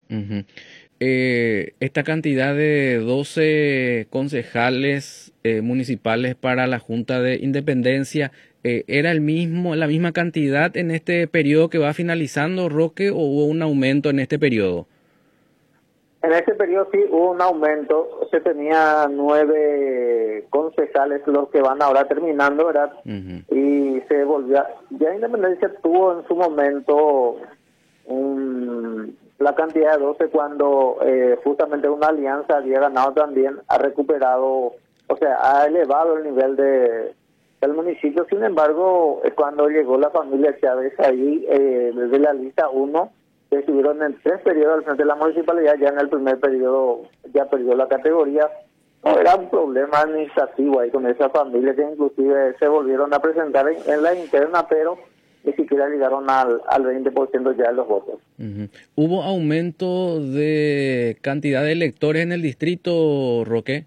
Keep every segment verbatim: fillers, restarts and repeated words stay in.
Ujú. Eh, esta cantidad de doce concejales eh, municipales para la Junta de Independencia, eh, ¿era el mismo, la misma cantidad en este periodo que va finalizando, Roque, o hubo un aumento en este periodo? En ese periodo sí hubo un aumento, se tenía nueve concejales los que van ahora terminando, ¿verdad? Ujú. Y se volvió, ya Independencia tuvo en su momento un, la cantidad de doce cuando eh, justamente una alianza había ganado también, ha recuperado, o sea, ha elevado el nivel de del municipio. Sin embargo, eh, cuando llegó la familia Chávez ahí, eh, desde la lista uno, que estuvieron en tres periodos al frente de la municipalidad, ya en el primer periodo ya perdió la categoría. No, era un problema administrativo ahí con esa familia que inclusive se volvieron a presentar en, en la interna, pero ni siquiera llegaron al, al veinte por ciento ya de los votos. Ujú. ¿Hubo aumento de cantidad de electores en el distrito, Roque?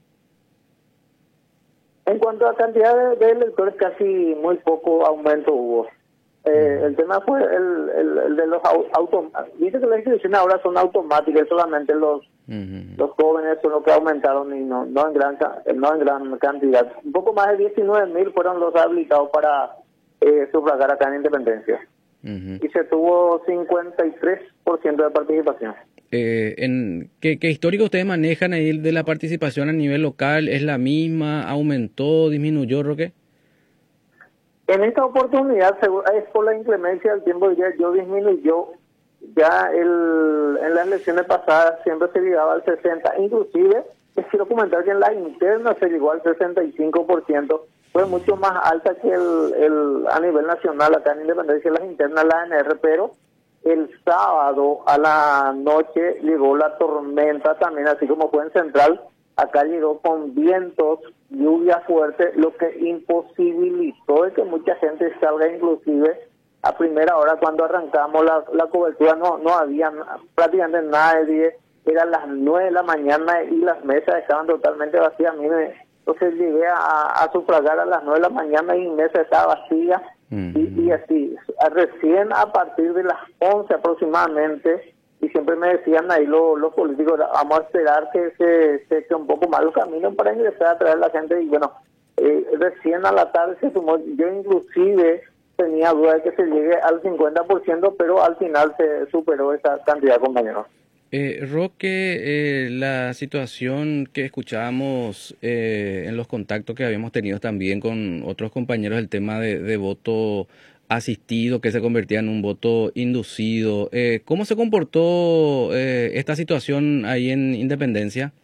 En cuanto a cantidad de, de electores, casi muy poco aumento hubo. Eh, el tema fue el, el, el de los autos. Dice que las inscripciones ahora son automáticas, solamente los Ujú. los jóvenes son los que aumentaron y no no en gran ca- no en gran cantidad. Un poco más de diecinueve mil fueron los habilitados para eh, sufragar acá en Independencia. Ujú. Y se tuvo cincuenta y tres por ciento de participación. Eh, en, ¿qué, qué histórico ustedes manejan ahí de la participación a nivel local? ¿Es la misma? ¿Aumentó? ¿Disminuyó, Roque? En esta oportunidad, segu- es por la inclemencia del tiempo, ya yo disminuyó. Ya el, en las elecciones pasadas siempre se llegaba al sesenta, inclusive les quiero comentar que en la interna se llegó al sesenta y cinco por ciento, fue mucho más alta que el, el a nivel nacional acá en Independencia, las internas, la N R, pero el sábado a la noche llegó la tormenta también, así como fue en Central, acá llegó con vientos, lluvia fuerte, lo que imposibilitó de que mucha gente salga, inclusive a primera hora cuando arrancamos la, la cobertura no no había na- prácticamente nadie, eran las nueve de la mañana y las mesas estaban totalmente vacías. A mí me- entonces llegué a, a sufragar a las nueve de la mañana y mi mesa estaba vacía, y, y Ujú. así, a- recién a partir de las once aproximadamente, y siempre me decían ahí los, los políticos, vamos a esperar que se se eche un poco más los caminos para ingresar a traer a la gente, y bueno, eh, recién a la tarde se sumó, yo inclusive tenía duda de que se llegue al cincuenta por ciento, pero al final se superó esa cantidad, compañeros. Eh, Roque, eh, la situación que escuchábamos eh, en los contactos que habíamos tenido también con otros compañeros, el tema de, de voto asistido que se convertía en un voto inducido, eh, ¿cómo se comportó eh, esta situación ahí en Independencia?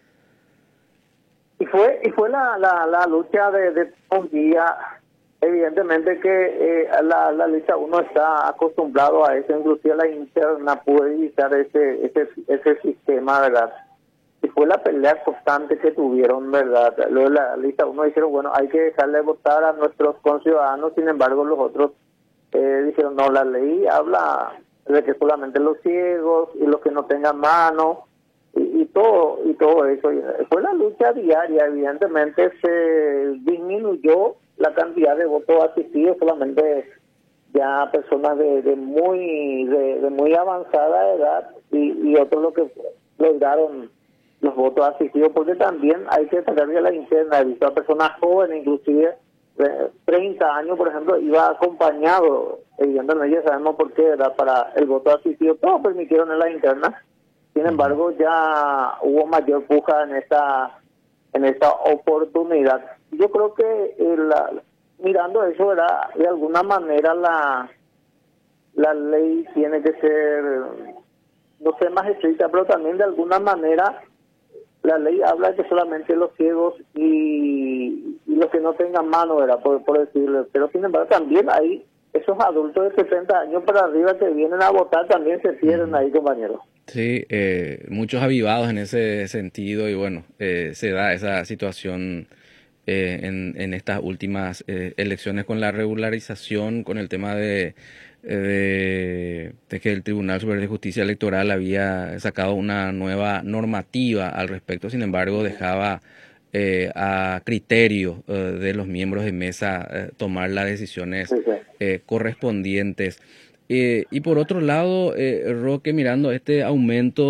Y fue y fue la, la, la lucha de, de un día, evidentemente que eh, la, la lista uno está acostumbrado a eso, inclusive la interna pudo evitar ese, ese, ese sistema, ¿verdad? Y fue la pelea constante que tuvieron, ¿verdad? Luego de la lista uno dijeron, bueno, hay que dejarle votar a nuestros conciudadanos, sin embargo los otros eh, dijeron, no, la ley habla de que solamente los ciegos y los que no tengan mano, y, y todo y todo eso. Y fue la lucha diaria, evidentemente se disminuyó la cantidad de votos asistidos, solamente ya personas de, de muy de, de muy avanzada edad y, y otros lo que lograron los votos asistidos, porque también hay que sacar de la interna, he visto a personas jóvenes, inclusive de treinta años, por ejemplo, iba acompañado, evidentemente ya sabemos por qué, ¿verdad? Para el voto asistido, todos permitieron en la interna. Sin Ujú. embargo, ya hubo mayor puja en esta en esta oportunidad. Yo creo que eh, la, mirando eso, ¿verdad? De alguna manera la la ley tiene que ser, no sé, más estricta, pero también de alguna manera la ley habla que solamente los ciegos y, y los que no tengan mano, ¿verdad? Por, por decirlo. Pero sin embargo también hay esos adultos de sesenta años para arriba que vienen a votar, también se pierden Ujú. ahí, compañeros. Sí, eh, muchos avivados en ese sentido y bueno, eh, se da esa situación eh, en, en estas últimas eh, elecciones con la regularización, con el tema de, eh, de, de que el Tribunal Superior de Justicia Electoral había sacado una nueva normativa al respecto. Sin embargo, dejaba eh, a criterio eh, de los miembros de mesa eh, tomar las decisiones Sí, sí. eh, correspondientes. Eh, y por otro lado, eh, Roque, mirando este aumento